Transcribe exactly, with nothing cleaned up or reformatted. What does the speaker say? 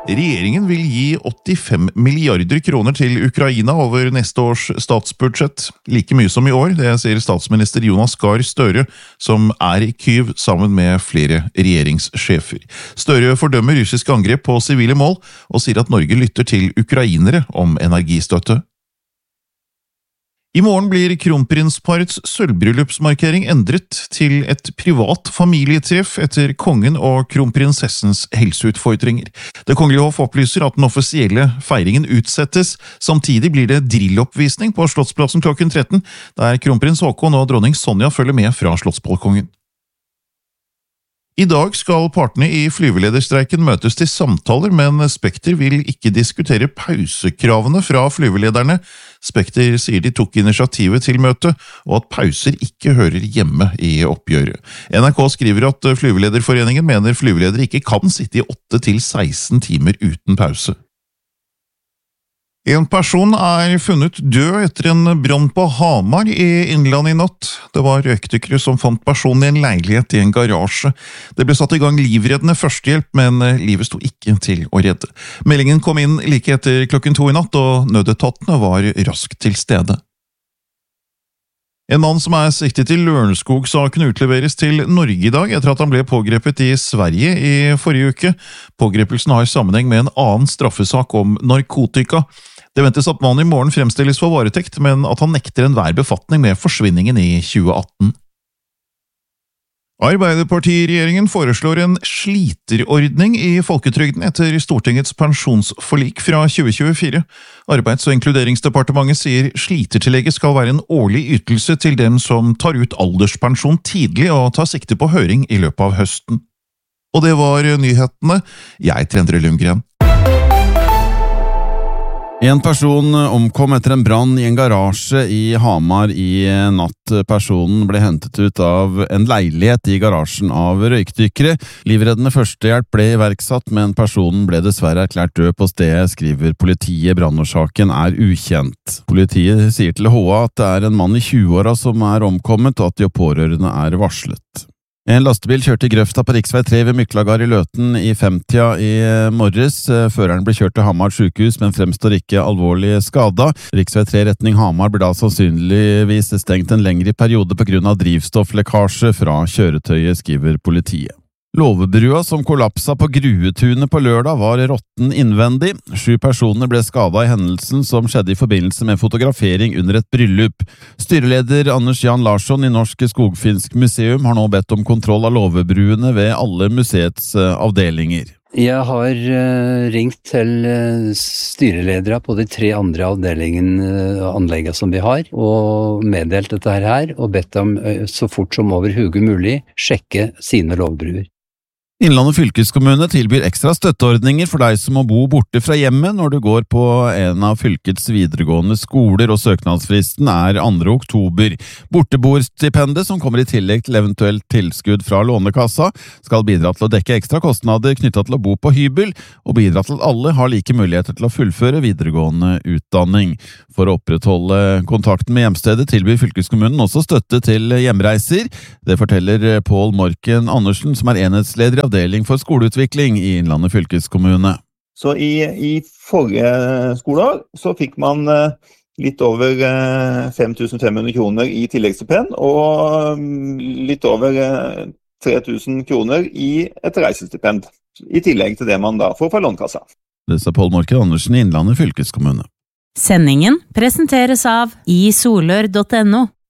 Regjeringen vil gi åttifem milliarder kroner til Ukraina over neste års statsbudsjett. Like mye som i år, det sier statsminister Jonas Gahr Støre, som er i Kyiv sammen med flere regjeringssjefer. Støre fordømmer russiske angrep på sivile mål, og sier at Norge lytter til ukrainere om energistøtte. I morgen blir kronprinsparets sølvbryllupsmarkering endret til et privat familietreff etter kongen og kronprinsessens helseutfordringer. Det kongelige hoff opplyser at den offisielle feiringen utsettes. Samtidig blir det drilloppvisning på Slottsplassen klokken tretten, der kronprins Haakon og dronning Sonja følger med fra slottsbalkongen. I dag skal partene i flyvelederstreiken møtes til samtaler, men Spekter vil ikke diskutere pausekravene fra flyvelederne. Spekter sier de tok initiativet til møtet, og at pauser ikke hører hjemme i oppgjøret. N R K skriver at Flyvelederforeningen mener flyveledere ikke kan sitte i åtte til seksten timer uten pause. En person er funnet død etter en brann på Hamar i Innlandet i natt. Det var røykdykkere som fant personen i en leilighet i en garasje. Det ble satt i gang livreddende førstehjelp, men livet sto ikke til å redde. Meldingen kom inn like etter klokken to i natt, og nødetatene var raskt til stede. En mann som er siktet i Lørenskog-saken utleveres til Norge i dag etter at han ble pågrepet i Sverige i forrige uke. Pågrepelsen har sammenheng med en annen straffesak om narkotika. Det ventes at mannen i morgen fremstilles for varetekt, men at han nekter enhver befatning med forsvinningen i tjue atten. Arbeiderpartiregjeringen foreslår en sliterordning i folketrygden etter Stortingets pensjonsforlik fra tjue tjuefire. Arbeids- og inkluderingsdepartementet sier slitertillegget skal være en årlig ytelse til dem som tar ut alderspensjon tidlig og tar sikte på høring i løpet av høsten. Og det var nyhetene. Jeg heter Endre Lundgren. En person omkom etter en brann i en garasje i Hamar i natt. Personen ble hentet ut av en leilighet i garasjen av røykdykkere. Livreddende førstehjelp ble iverksatt, men personen ble dessverre erklært død på stedet, skriver politiet. Brannårsaken er ukjent. Politiet sier til H A at det er en mann i tjueåra som er omkommet, og at de pårørende er varslet. En lastebil kjørte i grøfta på riksvei tre ved Myklagard i Løten i femtida i morges. Føreren ble kjørt til Hamar sykehus, men fremstår ikke alvorlig skada. Riksvei tre retning Hamar ble da sannsynligvis stengt en lengre periode på grunn av drivstofflekkasje fra kjøretøyet, skriver politiet. Låvebrua som kollapsa på Gruetunet på lørdag var råtten innvendig. Sju personer ble skadet i hendelsen som skjedde i forbindelse med fotografering under et bryllup. Styreleder Anders Jan Larsson i Norsk Skogfinsk Museum har nå bedt om kontroll av låvebruene ved alle museets avdelinger. Jeg har ringt til styreledere på de tre andre avdelingene anleggene som vi har, og meddelt dette her, og bedt dem så fort som overhodet mulig sjekke sine låvebruer. Innlandet fylkeskommune tilbyr ekstra støtteordninger for deg som må bo borte fra hjemmet når du går på en av fylkets videregående skoler, og søknadsfristen er andre oktober. Borteboerstipendet, som kommer i tillegg til eventuelt tilskudd fra Lånekassa, skal bidra til å dekke ekstra kostnader knyttet til å bo på hybel, og bidra til at alle har like muligheter til å fullføre videregående utdanning. For å opprettholde kontakten med hjemstedet tilbyr fylkeskommunen også støtte til hjemreiser. Det forteller Pål Morken Andersen, som er enhetsleder i avdeling for skoleutvikling i Innlandet fylkeskommune. Så i, i forrige skoleår så fikk man litt over fem tusen fem hundre kroner i tilleggsstipend og litt over tre tusen kroner i et reisestipend, i tillegg til det man da får fra Lånekassa. Det sa Pål Morken Andersen i Innlandet fylkeskommune. Sendingen presenteres av i solør punktum no.